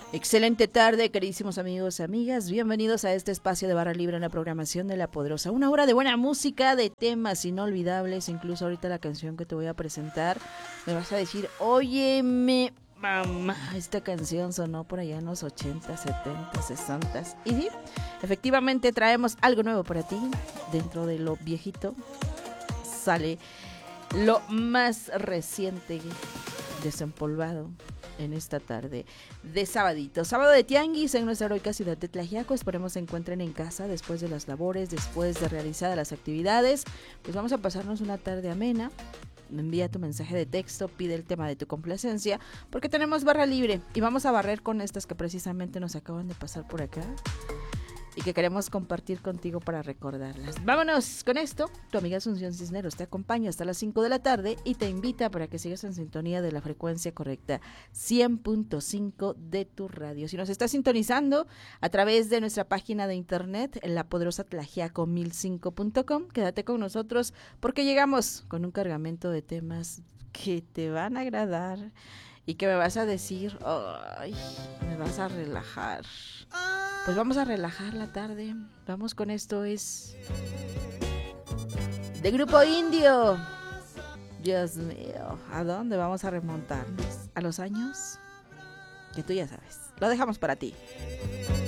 Excelente tarde, queridísimos amigos y amigas. Bienvenidos a este espacio de Barra Libre en la programación de La Poderosa. Una hora de buena música, de temas inolvidables. Incluso ahorita la canción que te voy a presentar, me vas a decir, óyeme, mamá, esta canción sonó por allá en los 80, 70, 60. Y sí, efectivamente traemos algo nuevo para ti. Dentro de lo viejito sale lo más reciente desempolvado en esta tarde de sabadito, sábado de tianguis en nuestra heroica ciudad de Tlaxiaco. Esperemos se encuentren en casa después de las labores, después de realizadas las actividades. Pues vamos a pasarnos una tarde amena. Envía tu mensaje de texto, pide el tema de tu complacencia, porque tenemos barra libre y vamos a barrer con estas que precisamente nos acaban de pasar por acá y que queremos compartir contigo para recordarlas. Vámonos con esto. Tu amiga Asunción Cisneros te acompaña hasta las 5 de la tarde y te invita para que sigas en sintonía de la frecuencia correcta, 100.5 de tu radio. Si nos estás sintonizando a través de nuestra página de internet, en lapoderosatlaxiaco1005.com, quédate con nosotros porque llegamos con un cargamento de temas que te van a agradar y que me vas a decir, ay, me vas a relajar. Pues vamos a relajar la tarde. Vamos con esto, es de Grupo Indio. Dios mío, ¿a dónde vamos a remontarnos? ¿A los años? Que tú ya sabes. Lo dejamos para ti.